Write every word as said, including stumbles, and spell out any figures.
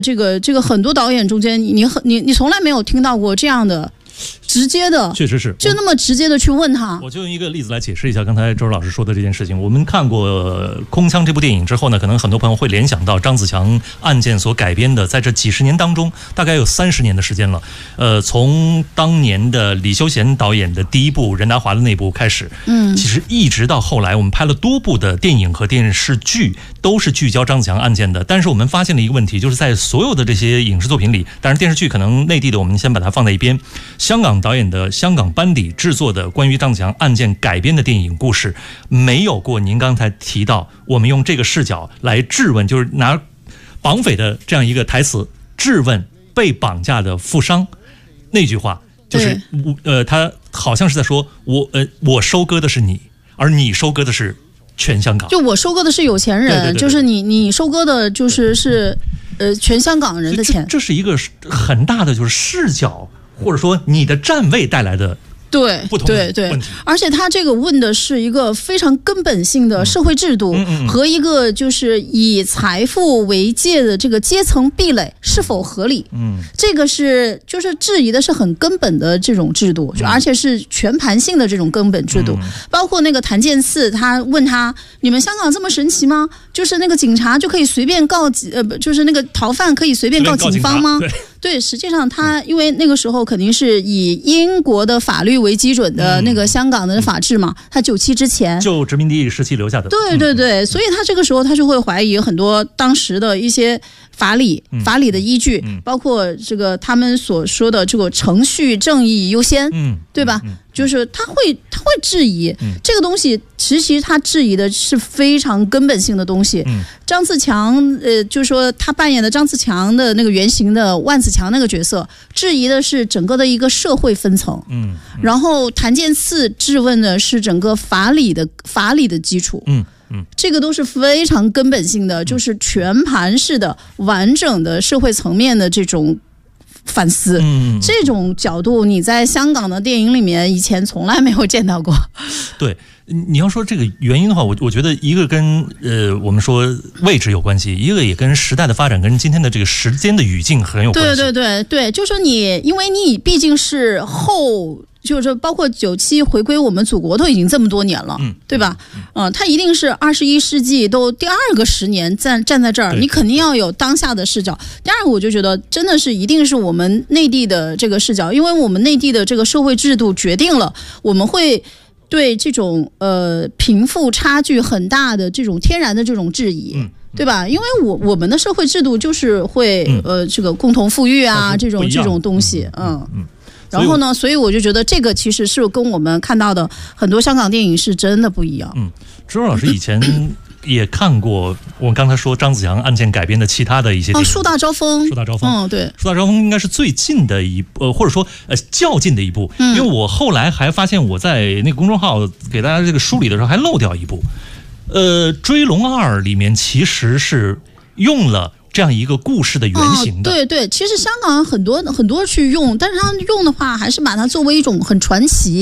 这个这个很多导演中间，你很你你从来没有听到过这样的。直接的， 确实是， 就那么直接的去问他。 我就用一个例子来解释一下刚才周老师说的这件事情。我们看过《空腔》这部电影之后呢，可能很多朋友会联想到张子强案件所改编的，在这几十年当中，大概有三十年的时间了。呃，从当年的李修贤导演的第一部任达华的那部开始，嗯，其实一直到后来，我们拍了多部的电影和电视剧，都是聚焦张子强案件的。但是我们发现了一个问题，就是在所有的这些影视作品里，当然电视剧可能内地的我们先把它放在一边，香港导演的香港班底制作的关于张子强案件改编的电影故事，没有过您刚才提到我们用这个视角来质问，就是拿绑匪的这样一个台词质问被绑架的富商，那句话就是呃，他好像是在说我呃，我收割的是你，而你收割的是全香港。 就我收割的是有钱人，对对对对，就是你你收割的就是是呃全香港人的钱。 这, 这是一个很大的就是视角。或者说你的站位带来的对不同的问题， 对对，而且他这个问的是一个非常根本性的社会制度和一个就是以财富为界的这个阶层壁垒是否合理，嗯，这个是就是质疑的是很根本的这种制度，而且是全盘性的这种根本制度，嗯，包括那个谭健次，他问他你们香港这么神奇吗？就是那个警察就可以随便告呃，就是那个逃犯可以随便告警方吗？对，实际上他因为那个时候肯定是以英国的法律为基准的那个香港的法治嘛，他九七之前就殖民地时期留下的。 对对对，所以他这个时候他就会怀疑很多当时的一些法理法理的依据，包括这个他们所说的这个程序正义优先，嗯，对吧？就是他会他会质疑，嗯，这个东西，其实他质疑的是非常根本性的东西。嗯，张自强，呃，就是说他扮演的张自强的那个原型的万子强那个角色，质疑的是整个的一个社会分层。嗯，嗯然后谭健次质问的是整个法理的法理的基础。嗯。嗯，这个都是非常根本性的，就是全盘式的、完整的社会层面的这种反思。嗯，这种角度你在香港的电影里面以前从来没有见到过。 对，你要说这个原因的话，我我觉得一个跟呃我们说位置有关系，一个也跟时代的发展跟今天的这个时间的语境很有关系。 对对对对，就说你，因为你毕竟是后。就是包括九七回归我们祖国都已经这么多年了，嗯，对吧？嗯、呃，它一定是二十一世纪都第二个十年站站在这儿，你肯定要有当下的视角。第二个，我就觉得真的是一定是我们内地的这个视角，因为我们内地的这个社会制度决定了我们会对这种呃贫富差距很大的这种天然的这种质疑。嗯对吧？因为我我们的社会制度就是会、嗯、呃这个共同富裕啊这种这种东西，嗯嗯。然后呢，所以我就觉得这个其实是跟我们看到的很多香港电影是真的不一样。 嗯，周老师以前也看过我刚才说张子强案件改编的其他的一些电影， 哦，树大招风， 树大招风， 嗯，对， 树大招风应该是最近的一呃，或者说呃较近的一部，嗯，因为我后来还发现我在那个公众号给大家这个梳理的时候还漏掉一部，呃，《追龙二》里面其实是用了这样一个故事的原型的。 哦，对对，其实香港很多很多去用，但是他用的话还是把它作为一种很传奇。